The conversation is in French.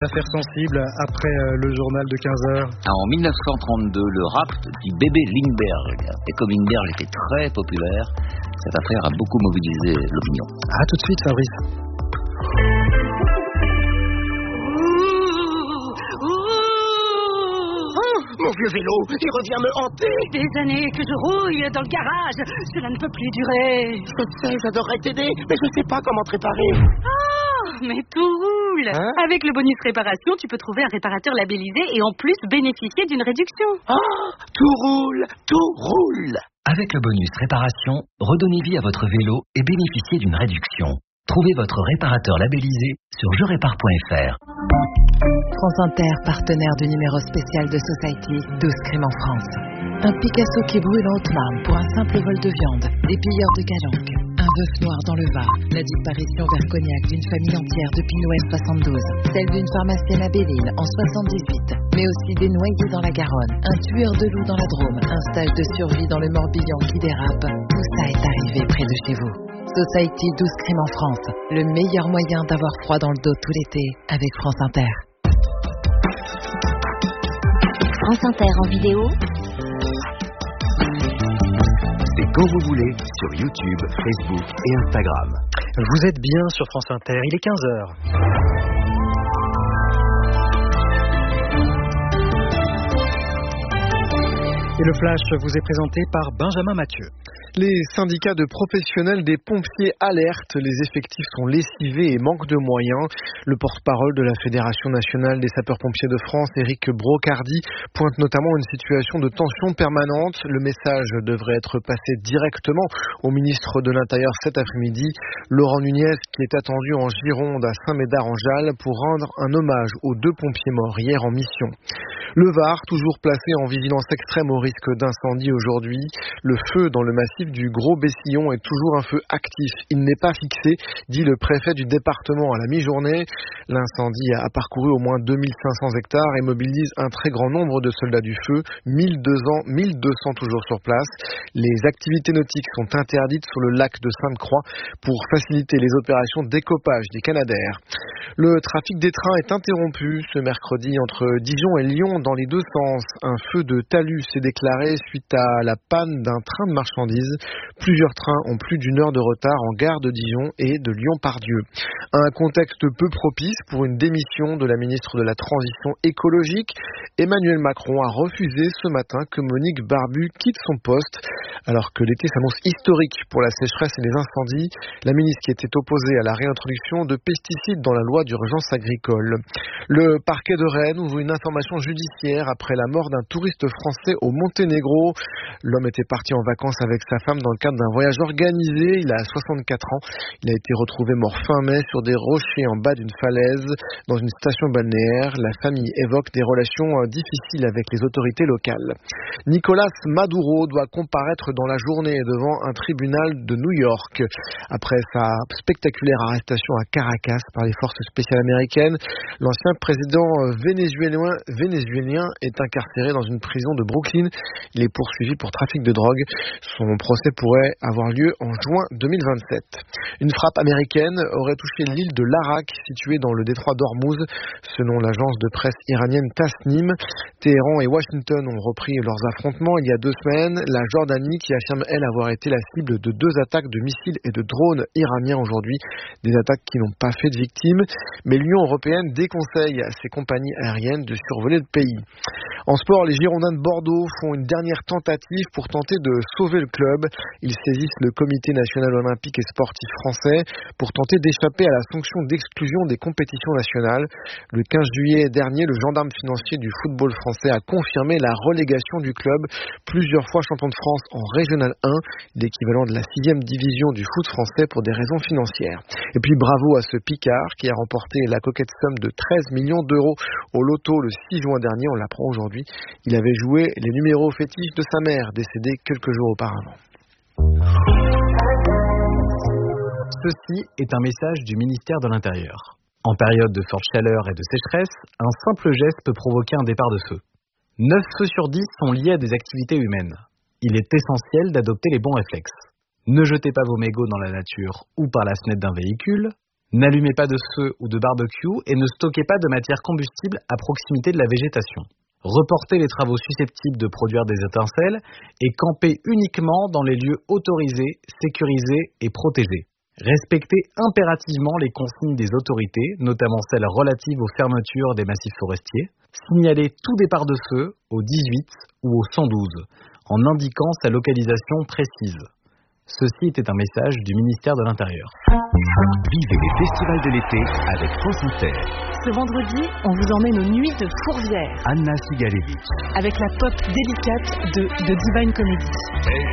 affaire sensible après le journal de 15h. En 1932, le rapt du bébé Lindbergh. Et comme Lindbergh était très populaire, cette affaire a beaucoup mobilisé l'opinion. À tout de suite, Fabrice. Mon vieux vélo, il revient me hanter. Des années que je rouille dans le garage. Cela ne peut plus durer. Je sais, j'adorerais t'aider, mais je sais pas comment te réparer. Mais tout roule. Avec le bonus réparation, tu peux trouver un réparateur labellisé et en plus bénéficier d'une réduction. Tout roule, tout roule. Avec le bonus réparation, redonnez vie à votre vélo et bénéficiez d'une réduction. Trouvez votre réparateur labellisé sur jerépare.fr. France Inter, partenaire du numéro spécial de Society, 12 crimes en France. Un Picasso qui brûle en haute marne pour un simple vol de viande, des pilleurs de Calanque, un veuf noir dans le Var, la disparition vers Cognac d'une famille entière depuis Noël 72, celle d'une pharmacienne à Belle-Île en 78, mais aussi des noyés dans la Garonne, un tueur de loups dans la Drôme, un stage de survie dans le Morbihan qui dérape, tout ça est arrivé près de chez vous. Society, 12 crimes en France, le meilleur moyen d'avoir froid dans le dos tout l'été avec France Inter. France Inter en vidéo. C'est quand vous voulez sur YouTube, Facebook et Instagram. Vous êtes bien sur France Inter, il est 15h. Et le flash vous est présenté par Benjamin Mathieu. Les syndicats de professionnels des pompiers alertent, les effectifs sont lessivés et manquent de moyens. Le porte-parole de la Fédération nationale des sapeurs-pompiers de France, Éric Brocardi, pointe notamment une situation de tension permanente. Le message devrait être passé directement au ministre de l'Intérieur cet après-midi. Laurent Nunez, qui est attendu en Gironde à Saint-Médard-en-Jalles pour rendre un hommage aux 2 pompiers morts hier en mission. Le Var, toujours placé en vigilance extrême au risque d'incendie aujourd'hui. Le feu dans le massif du Gros Bessillon est toujours un feu actif. Il n'est pas fixé, dit le préfet du département à la mi-journée. L'incendie a parcouru au moins 2500 hectares et mobilise un très grand nombre de soldats du feu, 1200 toujours sur place. Les activités nautiques sont interdites sur le lac de Sainte-Croix pour faciliter les opérations d'écopage des Canadaires. Le trafic des trains est interrompu ce mercredi entre Dijon et Lyon dans les deux sens. Un feu de talus s'est déclaré suite à la panne d'un train de marchandises. Plusieurs trains ont plus d'1 heure de retard en gare de Dijon et de Lyon-Pardieu. Un contexte peu propice pour une démission de la ministre de la Transition écologique. Emmanuel Macron a refusé ce matin que Monique Barbu quitte son poste. Alors que l'été s'annonce historique pour la sécheresse et les incendies, la ministre qui était opposée à la réintroduction de pesticides dans la loi d'urgence agricole. Le parquet de Rennes ouvre une information judiciaire après la mort d'un touriste français au Monténégro. L'homme était parti en vacances avec sa femme dans le cadre d'un voyage organisé. Il a 64 ans. Il a été retrouvé mort fin mai sur des rochers en bas d'une falaise dans une station balnéaire. La famille évoque des relations difficiles avec les autorités locales. Nicolas Maduro doit comparaître dans la journée devant un tribunal de New York. Après sa spectaculaire arrestation à Caracas par les forces spéciales américaines, l'ancien président vénézuélien est incarcéré dans une prison de Brooklyn. Il est poursuivi pour trafic de drogue. Son procès pourrait avoir lieu en juin 2027. Une frappe américaine aurait touché l'île de Larak, située dans le détroit d'Ormuz, selon l'agence de presse iranienne Tasnim. Téhéran et Washington ont repris leurs affrontements il y a 2 semaines. La Jordanie, qui affirme, elle, avoir été la cible de 2 attaques de missiles et de drones iraniens aujourd'hui. Des attaques qui n'ont pas fait de victimes. Mais l'Union européenne déconseille à ses compagnies aériennes de survoler le pays. En sport, les Girondins de Bordeaux font une dernière tentative pour tenter de sauver le club. Ils saisissent le Comité national olympique et sportif français pour tenter d'échapper à la sanction d'exclusion des compétitions nationales. Le 15 juillet dernier, le gendarme financier du football français a confirmé la relégation du club, plusieurs fois champion de France en Régional 1, l'équivalent de la 6e division du foot français pour des raisons financières. Et puis bravo à ce Picard qui a remporté la coquette somme de 13 millions d'euros au loto le 6 juin dernier, on l'apprend aujourd'hui. Il avait joué les numéros fétiches de sa mère, décédée quelques jours auparavant. Ceci est un message du ministère de l'Intérieur. En période de forte chaleur et de sécheresse, un simple geste peut provoquer un départ de feu. 9 feux sur 10 sont liés à des activités humaines. Il est essentiel d'adopter les bons réflexes. Ne jetez pas vos mégots dans la nature ou par la fenêtre d'un véhicule. N'allumez pas de feu ou de barbecue et ne stockez pas de matière combustible à proximité de la végétation. Reportez les travaux susceptibles de produire des étincelles et campez uniquement dans les lieux autorisés, sécurisés et protégés. Respectez impérativement les consignes des autorités, notamment celles relatives aux fermetures des massifs forestiers. Signalez tout départ de feu au 18 ou au 112 en indiquant sa localisation précise. Ceci était un message du ministère de l'Intérieur. Vivez les festivals de l'été avec France Inter. Ce vendredi, on vous emmène aux nuits de Fourvière. Anna Sigalevich. Avec la pop délicate de Divine Comedy.